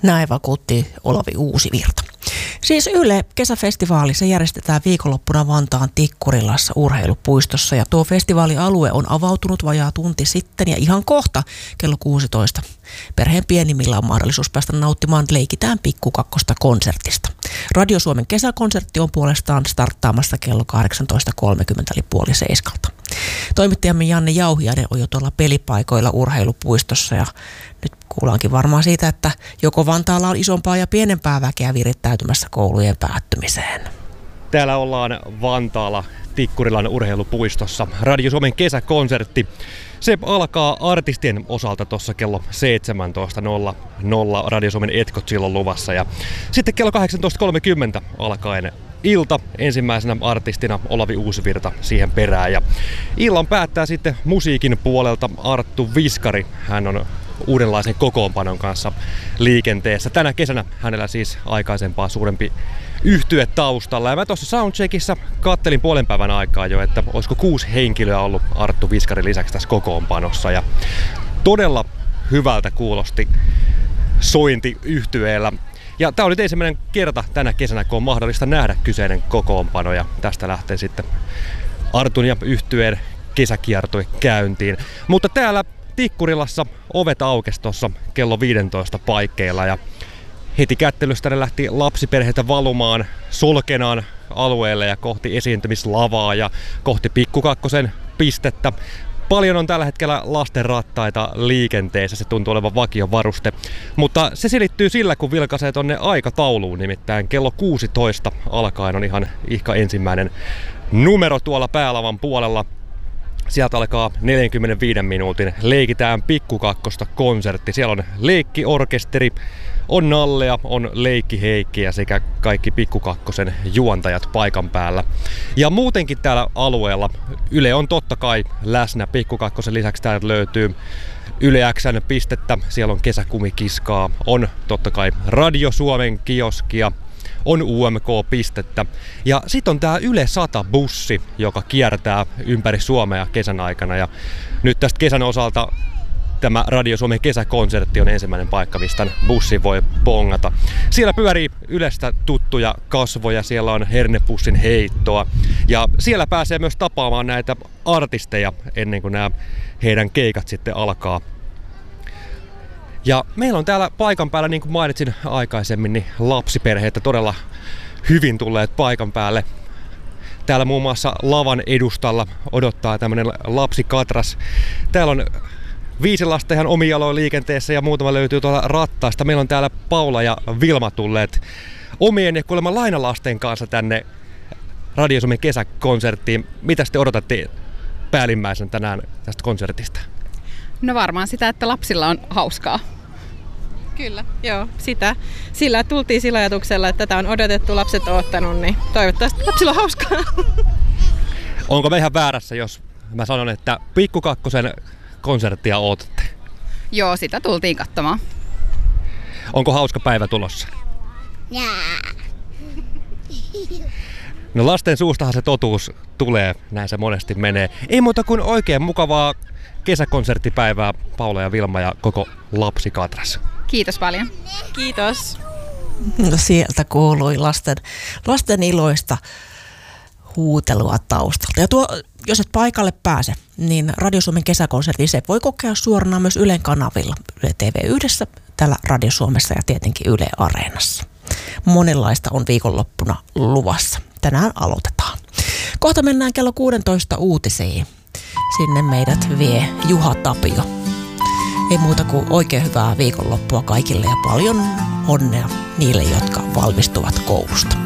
Näin vakuutti Olavi Uusivirta. Siis Yle kesäfestivaali, se järjestetään viikonloppuna Vantaan Tikkurilassa urheilupuistossa ja tuo festivaalialue on avautunut vajaa tunti sitten ja ihan kohta kello 16. Perheen pienimmillä on mahdollisuus päästä nauttimaan Leikitään Pikkukakkosta -konsertista. Radio Suomen kesäkonsertti on puolestaan starttaamassa kello 18.30 eli 6:30. Toimittajamme Janne Jauhiainen on jo tuolla pelipaikoilla urheilupuistossa ja nyt kuullaankin varmaan siitä, että joko Vantaalla on isompaa ja pienempää väkeä virittäytymässä koulujen päättymiseen. Täällä ollaan Vantaalla Tikkurilan urheilupuistossa. Radio Suomen kesäkonsertti. Se alkaa artistien osalta tuossa kello 17.00 Radio Suomen etkot silloin luvassa. Ja sitten kello 18.30 alkaen ilta. Ensimmäisenä artistina Olavi Uusivirta siihen perään. Ja illan päättää sitten musiikin puolelta Arttu Viskari. Hän on uudenlaisen kokoonpanon kanssa liikenteessä. Tänä kesänä hänellä siis aikaisempaa suurempi yhtye taustalla. Ja mä tuossa soundcheckissa kattelin puolen päivän aikaa jo, että olisiko 6 henkilöä ollut Arttu Viskarin lisäksi tässä kokoonpanossa. Ja todella hyvältä kuulosti sointi yhtyeellä. Ja tää oli ensimmäinen kerta tänä kesänä, kun on mahdollista nähdä kyseinen kokoonpano. Ja tästä lähtee sitten Artun ja yhtyeen kesäkiertue käyntiin. Mutta täällä Tikkurilassa ovet aukesi tuossa kello 15 paikkeilla ja heti kättelystä ne lähti lapsiperheitä valumaan Solkenaan alueelle ja kohti esiintymislavaa ja kohti Pikkukakkosen pistettä. Paljon on tällä hetkellä lasten rattaita liikenteessä, se tuntuu olevan vakiovaruste. Mutta se selittyy sillä, kun vilkaisee tonne aikatauluun, nimittäin kello 16 alkaen on ihan ensimmäinen numero tuolla päälavan puolella. Sieltä alkaa 45 minuutin Leikitään Pikkukakkosta -konsertti. Siellä on leikkiorkesteri, on Nallea, on Leikki Heikkiä sekä kaikki Pikkukakkosen juontajat paikan päällä. Ja muutenkin täällä alueella Yle on totta kai läsnä. Pikkukakkosen lisäksi täältä löytyy Yle X:n pistettä, siellä on kesäkumikiskaa, on totta kai Radio Suomen kioskia, on UMK-pistettä. Ja sitten on tää Yle 100-bussi, joka kiertää ympäri Suomea kesän aikana. Ja nyt tästä kesän osalta tämä Radio Suomen kesäkonsertti on ensimmäinen paikka, mistä bussi voi pongata. Siellä pyörii Ylestä tuttuja kasvoja, siellä on hernepussin heittoa. Ja siellä pääsee myös tapaamaan näitä artisteja ennen kuin nämä heidän keikat sitten alkaa. Ja meillä on täällä paikan päällä, niin kuin mainitsin aikaisemmin, niin lapsiperheitä todella hyvin tulleet paikan päälle. Täällä muun muassa lavan edustalla odottaa tämmönen lapsikatras. Täällä on 5 lasta ihan omin jaloin liikenteessä ja muutama löytyy tuolla rattaista. Meillä on täällä Paula ja Vilma tulleet omien ja kuulemma lainalasten kanssa tänne Radio Suomen kesäkonserttiin. Mitä te odotatte päällimmäisen tänään tästä konsertista? No varmaan sitä, että lapsilla on hauskaa. Kyllä, joo, sitä. Sillä tultiin sillä ajatuksella, että tätä on odotettu, lapset on ottanut, niin toivottavasti lapsilla on hauskaa. Onko me ihan väärässä, jos mä sanon, että Pikkukakkosen konserttia odotatte? Joo, sitä tultiin katsomaan. Onko hauska päivä tulossa? No lasten suustahan se totuus tulee, näin se monesti menee. Ei muuta kuin oikein mukavaa kesäkonserttipäivää Paula ja Vilma ja koko lapsikatras. Kiitos paljon. Kiitos. No sieltä kuului lasten iloista huutelua taustalta. Ja jos et paikalle pääse, niin Radio Suomen kesäkonsertti se voi kokea suorana myös Ylen kanavilla. Yle TV1, täällä Radio Suomessa ja tietenkin Yle Areenassa. Monenlaista on viikonloppuna luvassa. Tänään aloitetaan. Kohta mennään kello 16 uutisiin. Sinne meidät vie Juha Tapio. Ei muuta kuin oikein hyvää viikonloppua kaikille ja paljon onnea niille, jotka valmistuvat koulusta.